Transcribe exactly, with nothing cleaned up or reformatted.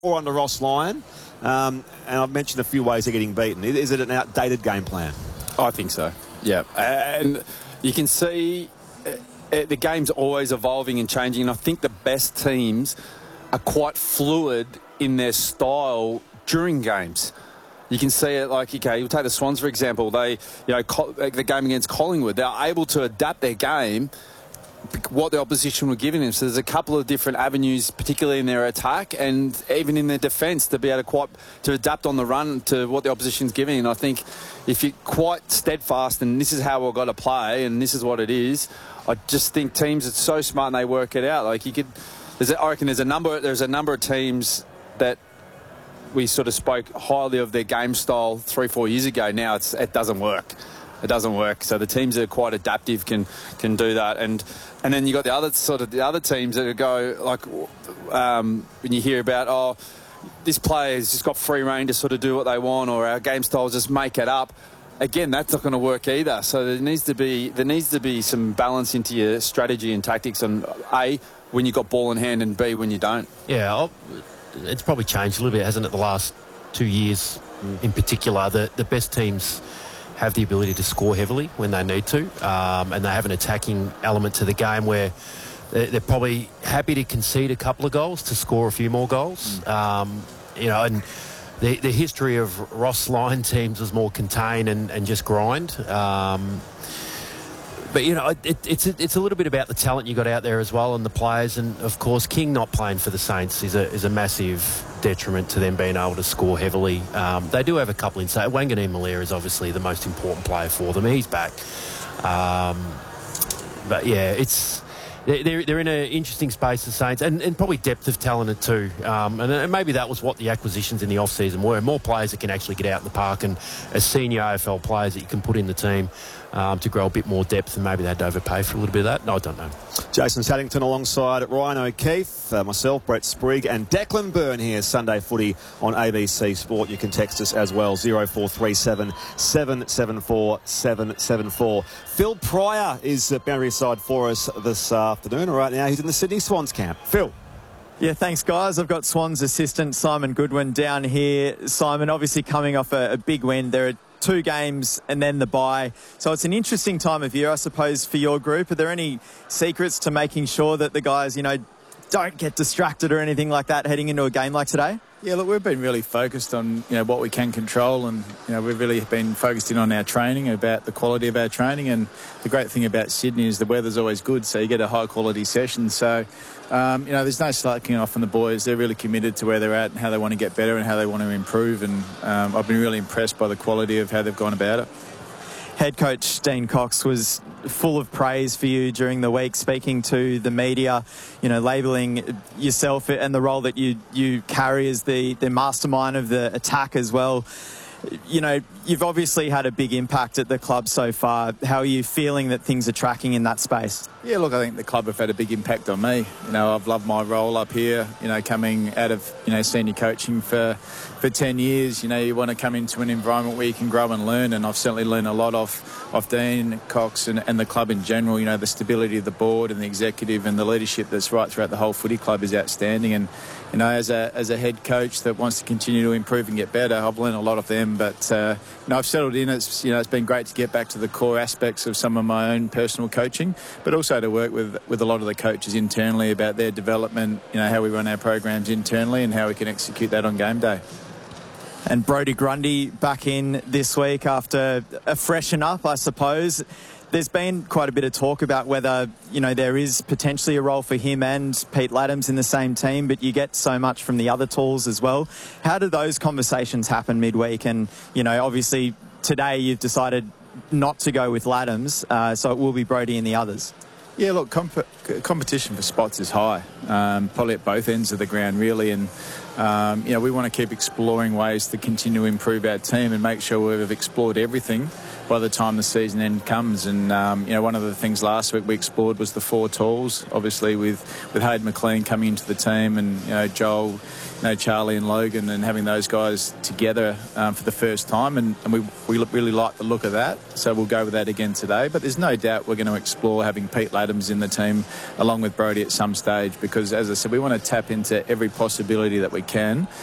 Or under Ross Lyon, um, and I've mentioned a few ways of getting beaten. Is it an outdated game plan? I think so, yeah. And you can see uh, the game's always evolving and changing, and I think the best teams are quite fluid in their style during games. You can see it like, okay, you'll take the Swans, for example. They, you know, the game against Collingwood, they're able to adapt their game what the opposition were giving them. So there's a couple of different avenues, particularly in their attack and even in their defence, to be able to quite to adapt on the run to what the opposition's giving. And I think if you're quite steadfast and this is how we've got to play and this is what it is, I just think teams are so smart and they work it out. Like you could, there's a, I reckon there's a number there's a number of teams that we sort of spoke highly of their game style three, four years ago. Now it's, it doesn't work. It doesn't work. So the teams that are quite adaptive can can do that. And and then you got the other sort of the other teams that go like um, when you hear about oh this player's just got free rein to sort of do what they want, or our game styles just make it up. Again, that's not going to work either. So there needs to be there needs to be some balance into your strategy and tactics. And A, when you got ball in hand, and B, when you don't. Yeah, I'll, it's probably changed a little bit, hasn't it? The last two years, mm. in particular, the the best teams have the ability to score heavily when they need to, um, and they have an attacking element to the game where they're, they're probably happy to concede a couple of goals to score a few more goals. Mm. Um, you know, and the, the history of Ross Lyon teams was more contain and, and just grind. Um, but, you know, it, it's, a, it's a little bit about the talent you got out there as well and the players. And, of course, King not playing for the Saints is a, is a massive detriment to them being able to score heavily. Um, they do have a couple inside. Wanganeen Malaya is obviously the most important player for them. He's back. Um, but, yeah, it's... They're, they're in an interesting space, the Saints, and, and probably depth of talent too. Um, and, and maybe that was what the acquisitions in the off-season were. More players that can actually get out in the park, and as senior A F L players that you can put in the team um, to grow a bit more depth, and maybe they'd overpay for a little bit of that. No, I don't know. Jason Saddington alongside Ryan O'Keefe, uh, myself, Brett Sprigg, and Declan Byrne here, Sunday Footy on A B C Sport. You can text us as well, zero four three seven, seven seven four, seven seven four. Phil Pryor is at boundary side for us this afternoon. Right now, he's in the Sydney Swans camp. Phil. Yeah, thanks, guys. I've got Swans assistant Simon Goodwin down here. Simon, obviously coming off a, a big win. There are two games and then the bye. So it's an interesting time of year, I suppose, for your group. Are there any secrets to making sure that the guys, you know, don't get distracted or anything like that heading into a game like today? Yeah, look, we've been really focused on, you know, what we can control, and, you know, we've really been focused in on our training, about the quality of our training. And the great thing about Sydney is the weather's always good, so you get a high quality session. So, um, you know, there's no slacking off on the boys. They're really committed to where they're at and how they want to get better and how they want to improve. And um, I've been really impressed by the quality of how they've gone about it. Head coach Dean Cox was full of praise for you during the week, speaking to the media, you know, labelling yourself and the role that you, you carry as the, the mastermind of the attack as well. You know, you've obviously had a big impact at the club so far. How are you feeling that things are tracking in that space? Yeah, look, I think the club have had a big impact on me. You know, I've loved my role up here, you know, coming out of, you know, senior coaching for, for ten years. You know, you want to come into an environment where you can grow and learn, and I've certainly learned a lot off, off Dean Cox and, and the club in general. You know, the stability of the board and the executive and the leadership that's right throughout the whole footy club is outstanding. And, you know, as a as a head coach that wants to continue to improve and get better, I've learned a lot of them. But, uh, you know, I've settled in. It's, you know, it's been great to get back to the core aspects of some of my own personal coaching, but also to work with, with a lot of the coaches internally about their development, you know, how we run our programs internally and how we can execute that on game day. And Brodie Grundy back in this week after a freshen up, I suppose. There's been quite a bit of talk about whether, you know, there is potentially a role for him and Pete Laddams in the same team, but you get so much from the other tools as well. How do those conversations happen midweek? And, you know, obviously today you've decided not to go with Laddams, uh, so it will be Brodie and the others. Yeah, look, comp- competition for spots is high, um, probably at both ends of the ground, really. And, um, you know, we want to keep exploring ways to continue to improve our team and make sure we've explored everything by the time the season end comes. And um, you know, one of the things last week we explored was the four tools, obviously with with Hayden McLean coming into the team, and you know, Joel, you know, Charlie and Logan, and having those guys together um, for the first time, and, and we, we really like the look of that, so we'll go with that again today. But there's no doubt we're going to explore having Pete Ladhams in the team along with Brodie at some stage, because as I said, we want to tap into every possibility that we can